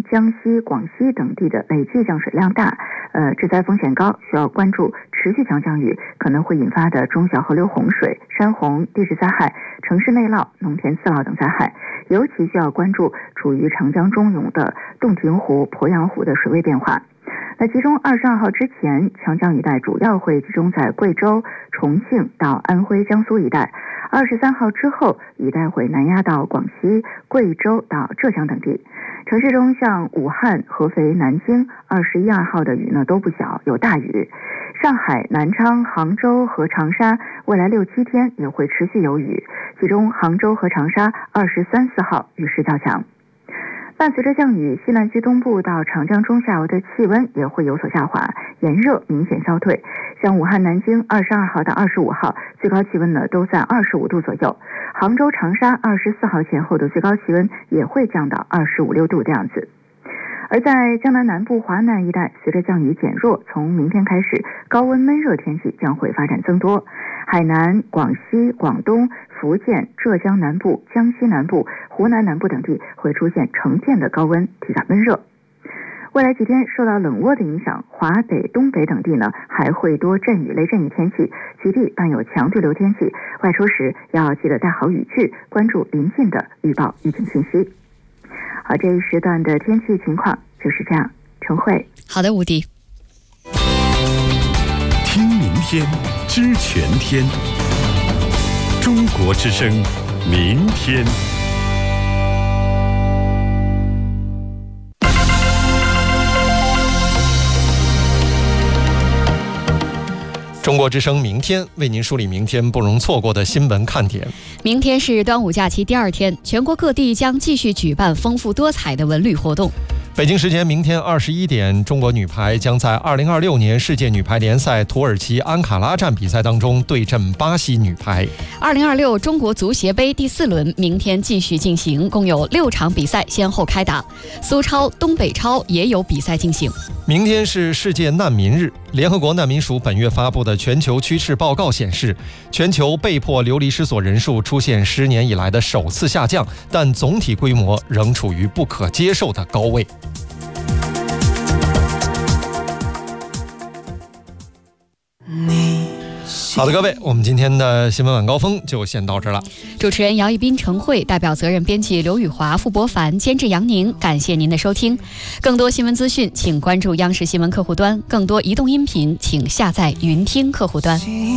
江西、广西等地的累计降水量大，致灾风险高，需要关注持续强降雨可能会引发的中小河流洪水、山洪、地质灾害、城市内涝、农田饲涝等灾害，尤其需要关注处于长江中涌的洞庭湖、鄱阳湖的水位变化。那其中22号之前，强降雨带主要会集中在贵州、重庆到安徽、江苏一带；23号之后，雨带会南压到广西、贵州到浙江等地。城市中像武汉、合肥、南京21、2号的雨呢都不小，有大雨。上海、南昌、杭州和长沙未来6、7天也会持续有雨，其中杭州和长沙23、4号雨势较强。伴随着降雨，西南区东部到长江中下游的气温也会有所下滑，炎热明显消退。像武汉、南京22号到25号最高气温呢都在25度左右，杭州、长沙24号前后的最高气温也会降到25、6度的样子。而在江南南部、华南一带，随着降雨减弱，从明天开始，高温闷热天气将会发展增多。海南、广西、广东、福建、浙江南部、江西南部、湖南南部等地会出现成片的高温，体感闷热。未来几天受到冷涡的影响，华北、东北等地呢还会多阵雨、雷阵雨天气，局地伴有强对流天气。外出时要记得带好雨具，关注临近的预报预警信息。好，这一时段的天气情况就是这样。陈慧， 好的，吴迪。 听明天，知全天。中国之声，明天。 中国之声明天为您梳理明天不容错过的新闻看点。 明天是端午假期第2天，全国各地将继续举办丰富多彩的文旅活动。 北京时间明天21点，中国女排将在2026年世界女排联赛土耳其安卡拉站比赛当中对阵巴西女排。 2026中国足协杯第4轮明天继续进行，共有6场比赛先后开打，苏超、东北超也有比赛进行。 明天是世界难民日，联合国难民署本月发布的全球趋势报告显示，全球被迫流离失所人数出现10年以来的首次下降，但总体规模仍处于不可接受的高位。好的，各位，我们今天的新闻晚高峰就先到这儿了。 主持人姚一斌、陈慧，代表责任编辑刘宇华、傅博凡，监制杨宁，感谢您的收听。更多新闻资讯，请关注央视新闻客户端；更多移动音频，请下载云听客户端。